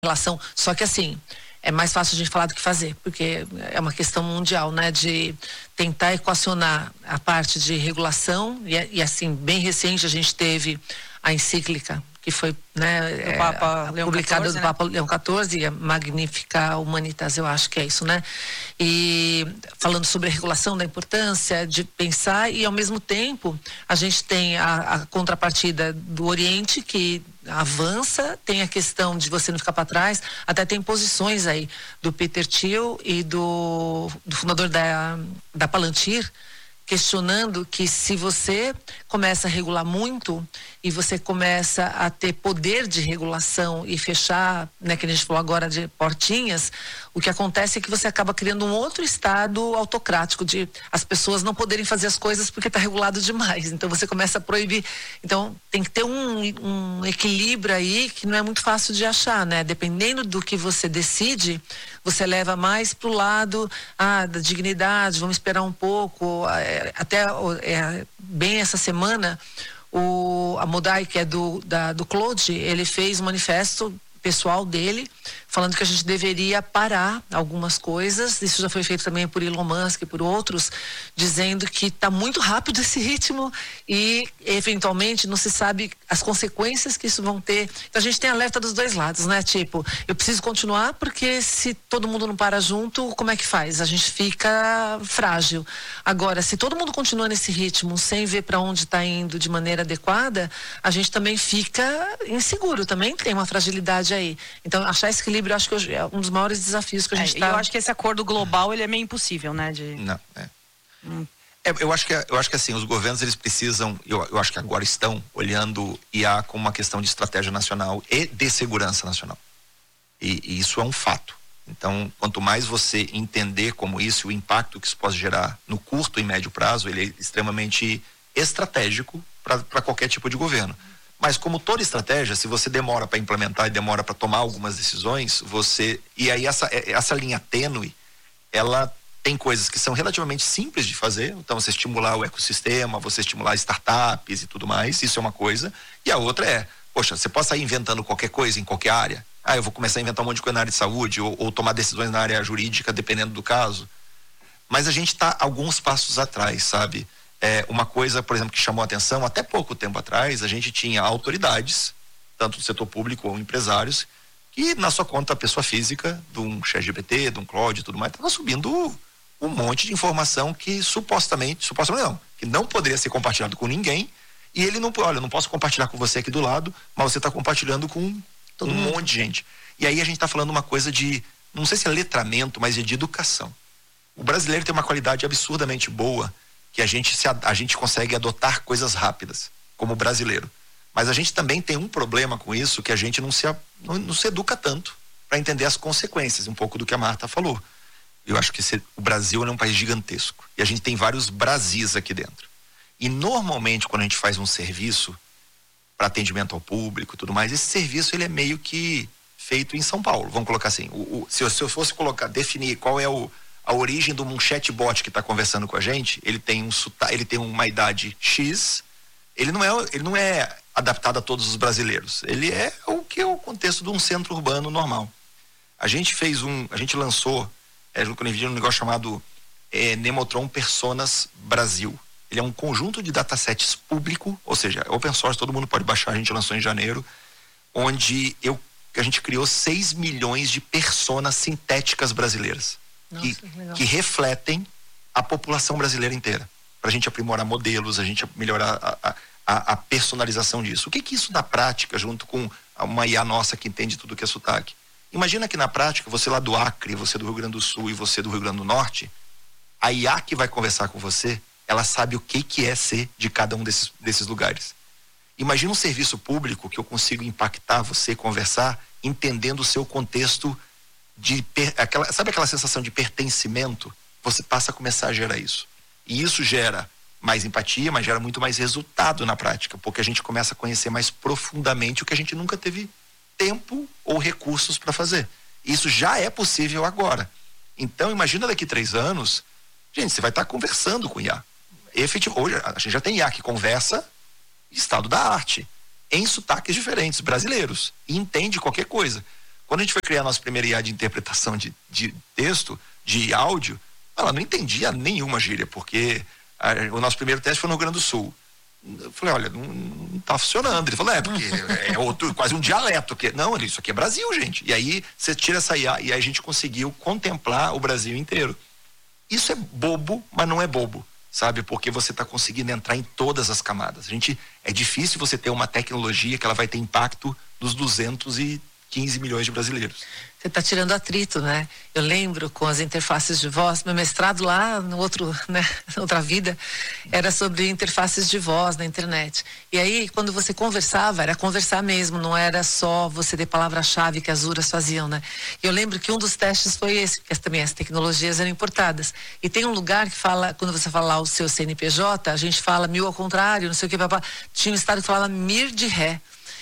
relação, só que assim, é mais fácil a gente falar do que fazer, porque é uma questão mundial, né, de tentar equacionar a parte de regulação e assim, bem recente a gente teve a encíclica que foi, né, publicada do Papa Leão XIV, a Magnificat Humanitas, eu acho que é isso, né? E falando sobre a regulação, da importância de pensar, e ao mesmo tempo a gente tem a contrapartida do Oriente, que avança, tem a questão de você não ficar para trás, até tem posições aí do Peter Thiel e do fundador da Palantir, questionando que se você começa a regular muito e você começa a ter poder de regulação e fechar, né, que a gente falou agora de portinhas, o que acontece é que você acaba criando um outro estado autocrático, de as pessoas não poderem fazer as coisas porque está regulado demais, então você começa a proibir. Então tem que ter um equilíbrio aí que não é muito fácil de achar, né? Dependendo do que você decide, você leva mais pro lado da dignidade, vamos esperar um pouco, até bem essa semana a Modai, que é do Claude, ele fez um manifesto pessoal dele, falando que a gente deveria parar algumas coisas. Isso já foi feito também por Elon Musk e por outros, dizendo que está muito rápido esse ritmo e eventualmente não se sabe as consequências que isso vão ter. Então a gente tem alerta dos dois lados, né? Tipo, eu preciso continuar porque se todo mundo não para junto, como é que faz? A gente fica frágil. Agora, se todo mundo continua nesse ritmo sem ver para onde está indo de maneira adequada, a gente também fica inseguro, também tem uma fragilidade aí. Então, achar esse equilíbrio, acho que é um dos maiores desafios que a gente está... Eu acho que esse acordo global, ele é meio impossível, né? Eu acho que assim, os governos, eles precisam, eu acho que agora estão olhando IA como uma questão de estratégia nacional e de segurança nacional. E isso é um fato. Então, quanto mais você entender como isso, o impacto que isso pode gerar no curto e médio prazo, ele é extremamente estratégico para qualquer tipo de governo. Mas como toda estratégia, se você demora para implementar e demora para tomar algumas decisões, e aí essa linha tênue, ela tem coisas que são relativamente simples de fazer. Então você estimular o ecossistema, você estimular startups e tudo mais, isso é uma coisa. E a outra é, poxa, você pode sair inventando qualquer coisa em qualquer área. Eu vou começar a inventar um monte de coisa na área de saúde ou tomar decisões na área jurídica, dependendo do caso. Mas a gente está alguns passos atrás, sabe? Uma coisa, por exemplo, que chamou a atenção, até pouco tempo atrás, a gente tinha autoridades, tanto do setor público ou empresários, que na sua conta pessoa física, de um ChatGPT, de um Claude e tudo mais, estava subindo um monte de informação que supostamente não, que não poderia ser compartilhado com ninguém, e ele não, olha, eu não posso compartilhar com você aqui do lado, mas você está compartilhando com todo mundo. Monte de gente. E aí a gente está falando uma coisa de, não sei se é letramento, mas é de educação. O brasileiro tem uma qualidade absurdamente boa, que a gente consegue adotar coisas rápidas, como brasileiro. Mas a gente também tem um problema com isso, que a gente não se educa tanto para entender as consequências, um pouco do que a Marta falou. Eu acho que o Brasil é um país gigantesco, e a gente tem vários Brasis aqui dentro. E normalmente, quando a gente faz um serviço para atendimento ao público e tudo mais, esse serviço ele é meio que feito em São Paulo, vamos colocar assim. Se eu fosse definir qual é a origem de um chatbot que está conversando com a gente, ele tem uma idade X, ele não é adaptado a todos os brasileiros, ele é o que é o contexto de um centro urbano normal. A gente lançou um negócio chamado Nemotron Personas Brasil. Ele é um conjunto de datasets público, ou seja, open source, todo mundo pode baixar, a gente lançou em janeiro, onde a gente criou 6 milhões de personas sintéticas brasileiras. Nossa, que refletem a população brasileira inteira, para a gente aprimorar modelos, a gente melhorar a personalização disso. O que isso na prática, junto com uma IA nossa que entende tudo que é sotaque? Imagina que na prática, você lá do Acre, você do Rio Grande do Sul e você do Rio Grande do Norte, a IA que vai conversar com você, ela sabe o que é ser de cada um desses lugares. Imagina um serviço público que eu consigo impactar você, conversar, entendendo o seu contexto sabe aquela sensação de pertencimento? Você passa a começar a gerar isso. E isso gera mais empatia, mas gera muito mais resultado na prática, porque a gente começa a conhecer mais profundamente o que a gente nunca teve tempo ou recursos para fazer. Isso já é possível agora. Então, imagina daqui 3 anos, gente, você vai estar conversando com IA. Hoje, a gente já tem IA que conversa estado da arte, em sotaques diferentes, brasileiros, e entende qualquer coisa. Quando a gente foi criar a nossa primeira IA de interpretação de texto, de áudio, ela não entendia nenhuma gíria, porque o nosso primeiro teste foi no Rio Grande do Sul. Eu falei, olha, não tá funcionando. Ele falou, porque é outro, quase um dialeto. Não, isso aqui é Brasil, gente. E aí você tira essa IA, e aí a gente conseguiu contemplar o Brasil inteiro. Isso é bobo, mas não é bobo, sabe? Porque você está conseguindo entrar em todas as camadas. É difícil você ter uma tecnologia que ela vai ter impacto nos 215 milhões de brasileiros. Você está tirando atrito, né? Eu lembro com as interfaces de voz, meu mestrado lá no outro, né, outra vida, era sobre interfaces de voz na internet. E aí, quando você conversava, era conversar mesmo, não era só você ter palavra-chave que as URAs faziam, né? E eu lembro que um dos testes foi esse, porque também as tecnologias eram importadas. E tem um lugar que fala, quando você fala lá o seu CNPJ, a gente fala 1000 ao contrário, não sei o que, papá. Tinha um estado que falava mir de ré.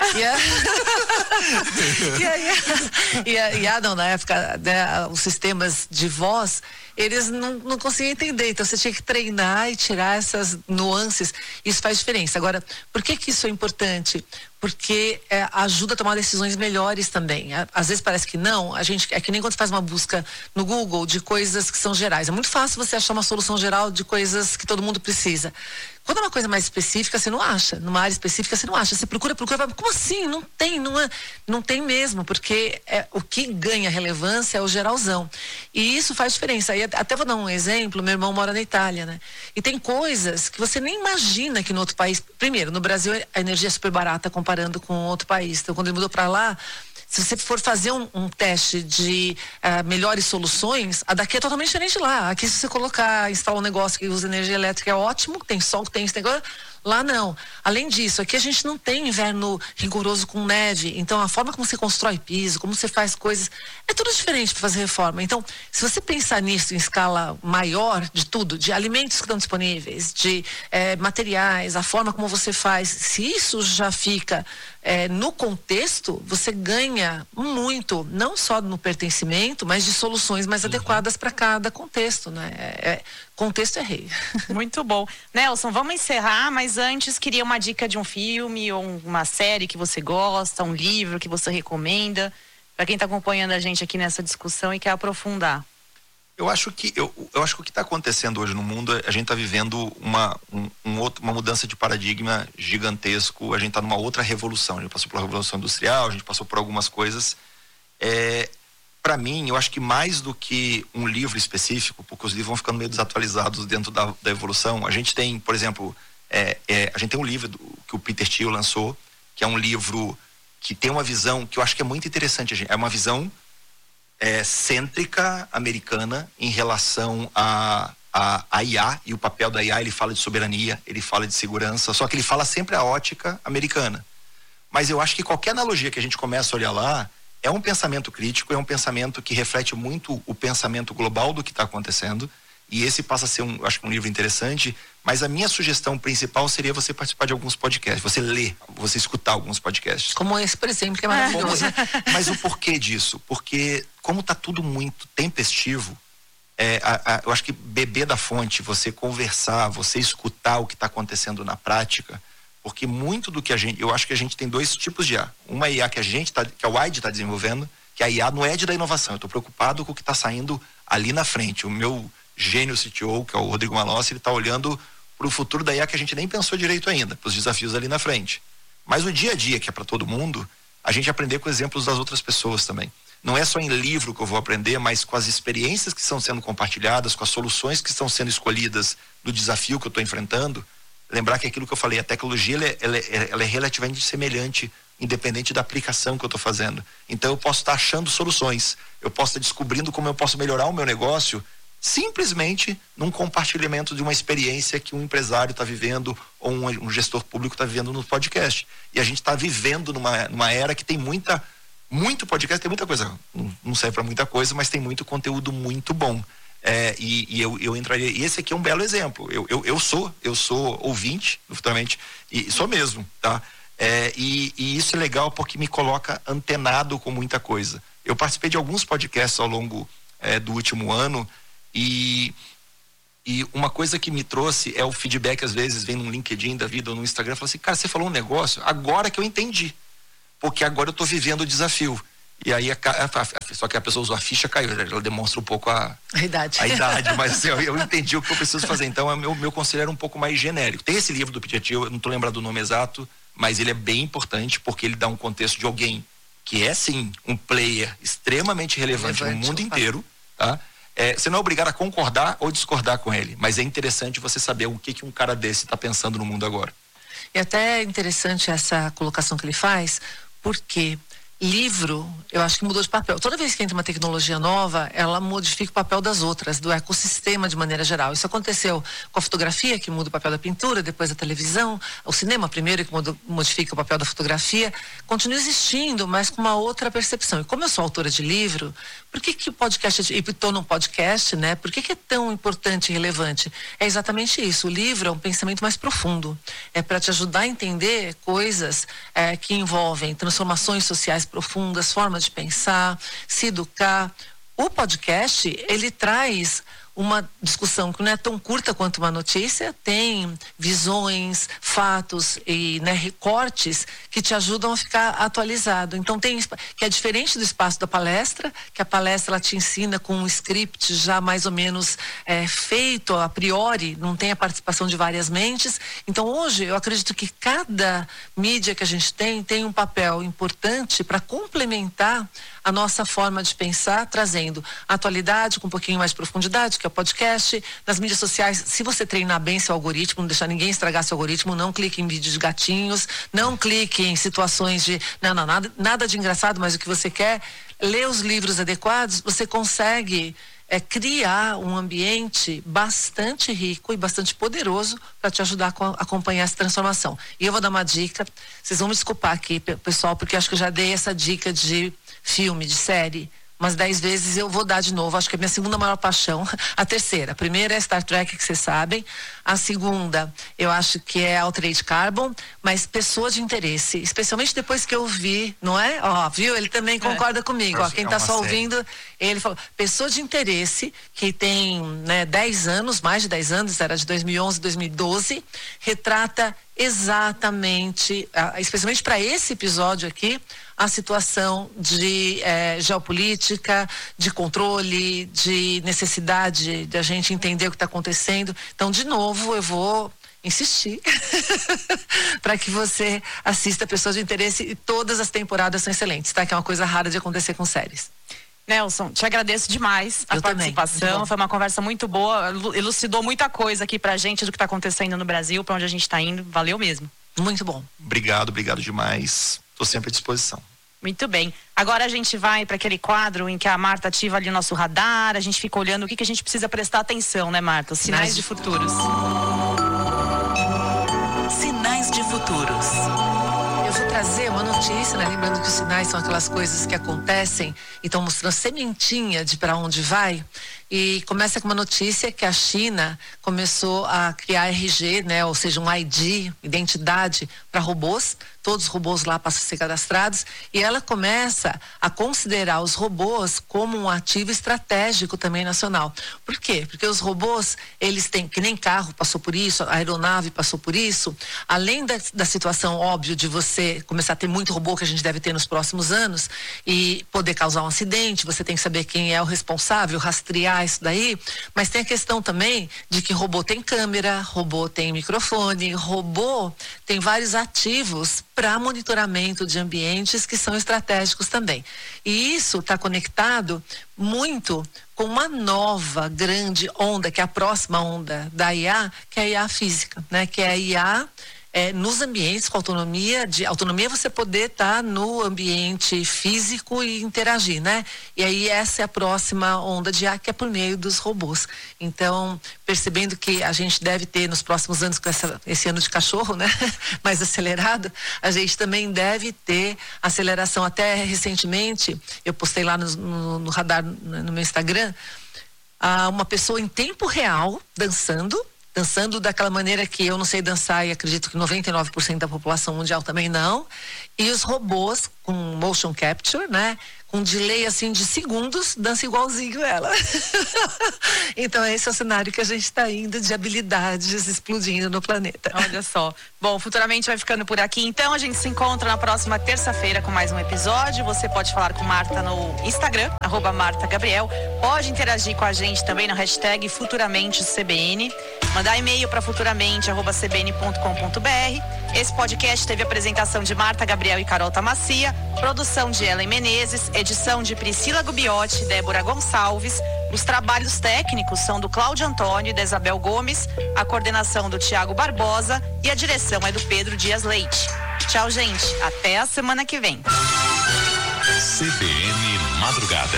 Não, na época, né, os sistemas de voz, eles não conseguiam entender, então você tinha que treinar e tirar essas nuances, isso faz diferença. Agora, por que isso é importante? Porque ajuda a tomar decisões melhores também. Às vezes parece que não, é que nem quando você faz uma busca no Google de coisas que são gerais. É muito fácil você achar uma solução geral de coisas que todo mundo precisa. Quando é uma coisa mais específica, você não acha. Numa área específica, você não acha. Você procura, como assim? Não tem mesmo, porque o que ganha relevância é o geralzão. E isso faz diferença. E até vou dar um exemplo, meu irmão mora na Itália, né? E tem coisas que você nem imagina que no outro país... Primeiro, no Brasil a energia é super barata comparando com outro país. Então, quando ele mudou para lá, se você for fazer um teste de melhores soluções, a daqui é totalmente diferente de lá. Aqui, se você instalar um negócio que usa energia elétrica, é ótimo, tem sol, tem esse negócio. Lá não. Além disso, aqui a gente não tem inverno rigoroso com neve. Então, a forma como você constrói piso, como você faz coisas, é tudo diferente para fazer reforma. Então, se você pensar nisso em escala maior de tudo, de alimentos que estão disponíveis, de materiais, a forma como você faz, se isso já fica no contexto, você ganha muito, não só no pertencimento, mas de soluções mais adequadas para cada contexto, né? Contexto é rei. Muito bom. Nelson, vamos encerrar, mas antes queria uma dica de um filme ou uma série que você gosta, um livro que você recomenda, para quem está acompanhando a gente aqui nessa discussão e quer aprofundar. Eu acho que o que está acontecendo hoje no mundo, a gente está vivendo uma mudança de paradigma gigantesco, a gente está numa outra revolução. A gente passou pela Revolução Industrial, a gente passou por algumas coisas. Para mim, eu acho que mais do que um livro específico, porque os livros vão ficando meio desatualizados dentro da evolução, a gente tem, por exemplo, a gente tem um livro que o Peter Thiel lançou, que é um livro que tem uma visão que eu acho que é muito interessante. É uma visão cêntrica americana em relação a IA e o papel da IA. Ele fala de soberania, ele fala de segurança, só que ele fala sempre a ótica americana. Mas eu acho que qualquer analogia que a gente começa a olhar lá é um pensamento crítico, é um pensamento que reflete muito o pensamento global do que está acontecendo, e esse passa a ser acho que um livro interessante. Mas a minha sugestão principal seria você participar de alguns podcasts, você ler, você escutar alguns podcasts. Como esse, por exemplo, que é maravilhoso. Mas o porquê disso? Porque como está tudo muito tempestivo, eu acho que beber da fonte, você conversar, você escutar o que está acontecendo na prática, porque muito do que eu acho que a gente tem dois tipos de IA. Uma IA que que a WIDE está desenvolvendo, que a IA no edge da inovação. Eu estou preocupado com o que está saindo ali na frente. O meu gênio CTO, que é o Rodrigo Malossi, ele está olhando para o futuro da IA que a gente nem pensou direito ainda, para os desafios ali na frente. Mas o dia a dia, que é para todo mundo, a gente aprender com exemplos das outras pessoas também. Não é só em livro que eu vou aprender, mas com as experiências que estão sendo compartilhadas, com as soluções que estão sendo escolhidas do desafio que eu estou enfrentando. Lembrar que aquilo que eu falei, a tecnologia ela é relativamente semelhante, independente da aplicação que eu estou fazendo. Então eu posso estar achando soluções, eu posso estar descobrindo como eu posso melhorar o meu negócio, simplesmente num compartilhamento de uma experiência que um empresário está vivendo ou um gestor público está vivendo no podcast. E a gente está vivendo numa era que tem muito podcast, tem muita coisa, não serve para muita coisa, mas tem muito conteúdo muito bom. E eu entraria, e esse aqui é um belo exemplo. Eu sou ouvinte, futuramente, e sou mesmo, tá? E isso é legal porque me coloca antenado com muita coisa. Eu participei de alguns podcasts ao longo do último ano, e uma coisa que me trouxe é o feedback, às vezes vem no LinkedIn da vida ou no Instagram, fala assim, cara, você falou um negócio agora que eu entendi, porque agora eu estou vivendo o desafio. E aí, só que a pessoa usou a ficha, caiu. Ela demonstra um pouco a idade. Mas assim, eu entendi o que eu preciso fazer. Então, meu conselho era um pouco mais genérico. Tem esse livro do Piketty, eu não estou lembrado do nome exato, mas ele é bem importante porque ele dá um contexto de alguém que é, sim, um player extremamente relevante no mundo inteiro, tá? Você não é obrigado a concordar ou discordar com ele, mas é interessante você saber o que um cara desse está pensando no mundo agora. E até é interessante essa colocação que ele faz, porque livro, eu acho que mudou de papel. Toda vez que entra uma tecnologia nova, ela modifica o papel das outras, do ecossistema de maneira geral. Isso aconteceu com a fotografia, que muda o papel da pintura, depois a televisão, o cinema primeiro, que modifica o papel da fotografia. Continua existindo, mas com uma outra percepção. E como eu sou autora de livro, por que o podcast, e estou num podcast, né? Por que é tão importante e relevante? É exatamente isso. O livro é um pensamento mais profundo. É para te ajudar a entender coisas que envolvem transformações sociais profundas, formas de pensar, se educar. O podcast, ele traz uma discussão que não é tão curta quanto uma notícia, tem visões, fatos e, né, recortes que te ajudam a ficar atualizado. Então que é diferente do espaço da palestra, que a palestra ela te ensina com um script já mais ou menos feito a priori, não tem a participação de várias mentes. Então hoje eu acredito que cada mídia que a gente tem um papel importante para complementar a nossa forma de pensar, trazendo atualidade com um pouquinho mais de profundidade, que é o podcast. Nas mídias sociais, se você treinar bem seu algoritmo, não deixar ninguém estragar seu algoritmo, não clique em vídeos de gatinhos, não clique em situações de nada de engraçado, mas o que você quer, ler os livros adequados, você consegue criar um ambiente bastante rico e bastante poderoso para te ajudar a acompanhar essa transformação. E eu vou dar uma dica, vocês vão me desculpar aqui, pessoal, porque acho que eu já dei essa dica de filme, de série, umas 10 vezes, eu vou dar de novo. Acho que é a minha segunda maior paixão. A terceira, a primeira é Star Trek, que vocês sabem. A segunda, eu acho que é Altered Carbon, mas Pessoa de Interesse, especialmente depois que eu vi, não é? Ó, viu? Ele também concorda comigo. Ó, quem tá só ouvindo, ele falou, Pessoa de Interesse, que tem, né, 10 anos, mais de 10 anos, era de 2011, 2012, retrata exatamente, especialmente para esse episódio aqui, a situação de geopolítica, de controle, de necessidade de a gente entender o que está acontecendo. Então, de novo, eu vou insistir para que você assista Pessoas de Interesse, e todas as temporadas são excelentes, tá? Que é uma coisa rara de acontecer com séries. Nelson, te agradeço demais a participação. Foi uma conversa muito boa, elucidou muita coisa aqui pra gente do que está acontecendo no Brasil, para onde a gente está indo. Valeu mesmo. Muito bom. Obrigado demais. Estou sempre à disposição. Muito bem. Agora a gente vai para aquele quadro em que a Marta ativa ali o nosso radar, a gente fica olhando o que a gente precisa prestar atenção, né, Marta? Os sinais de futuros. Sinais de futuros. Eu vou trazer uma notícia, né? Lembrando que os sinais são aquelas coisas que acontecem e estão mostrando sementinha de para onde vai. E começa com uma notícia que a China começou a criar RG, né? Ou seja, um ID, identidade para robôs. Todos os robôs lá passam a ser cadastrados. E ela começa a considerar os robôs como um ativo estratégico também nacional. Por quê? Porque os robôs, eles têm, que nem carro passou por isso, a aeronave passou por isso. Além da situação, óbvio, de você começar a ter muito robô que a gente deve ter nos próximos anos e poder causar um acidente, você tem que saber quem é o responsável, rastrear isso daí, mas tem a questão também de que robô tem câmera, robô tem microfone, robô tem vários ativos para monitoramento de ambientes que são estratégicos também. E isso está conectado muito com uma nova grande onda, que é a próxima onda da IA, que é a IA física, né? Que é a IA nos ambientes com autonomia. Autonomia você poder estar no ambiente físico e interagir, né? E aí essa é a próxima onda de IA, que é por meio dos robôs. Então, percebendo que a gente deve ter nos próximos anos, com esse ano de cachorro, né? Mais acelerado, a gente também deve ter aceleração. Até recentemente, eu postei lá no radar, no meu Instagram, uma pessoa em tempo real dançando daquela maneira que eu não sei dançar e acredito que 99% da população mundial também não. E os robôs com motion capture, né? com delay assim de segundos, dança igualzinho ela. Então esse é o cenário que a gente está indo, de habilidades explodindo no planeta. Olha só. Bom, futuramente vai ficando por aqui. Então a gente se encontra na próxima terça-feira com mais um episódio. Você pode falar com Marta no Instagram, @MartaGabriel. Pode interagir com a gente também no hashtag FuturamenteCBN. Mandar e-mail para futuramente@cbn.com.br. Esse podcast teve apresentação de Marta Gabriel e Carol Tamassia, produção de Ellen Menezes, edição de Priscila Gubiotti e Débora Gonçalves. Os trabalhos técnicos são do Cláudio Antônio e da Isabel Gomes, a coordenação do Tiago Barbosa e a direção é do Pedro Dias Leite. Tchau, gente. Até a semana que vem. CBN Madrugada.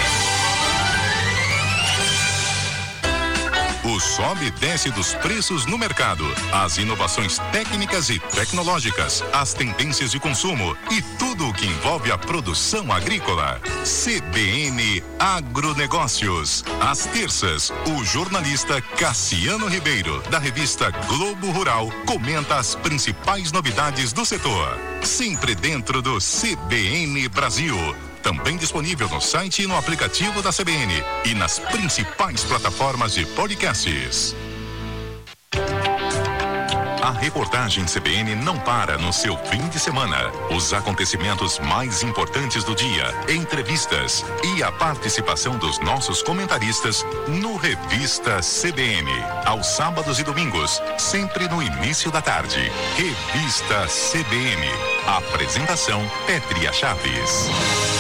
O sobe e desce dos preços no mercado, as inovações técnicas e tecnológicas, as tendências de consumo e tudo o que envolve a produção agrícola. CBN Agronegócios. Às terças, o jornalista Cassiano Ribeiro, da revista Globo Rural, comenta as principais novidades do setor. Sempre dentro do CBN Brasil. Também disponível no site e no aplicativo da CBN e nas principais plataformas de podcasts. A reportagem CBN não para no seu fim de semana. Os acontecimentos mais importantes do dia, entrevistas e a participação dos nossos comentaristas no Revista CBN. Aos sábados e domingos, sempre no início da tarde. Revista CBN. Apresentação Pétria Chaves.